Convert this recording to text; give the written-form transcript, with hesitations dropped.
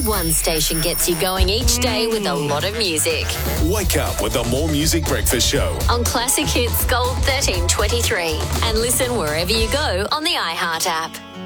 one station gets you going each day with a lot of music. Wake up with the More Music Breakfast Show on Classic Hits Gold 1323 and listen wherever you go on the iHeart app.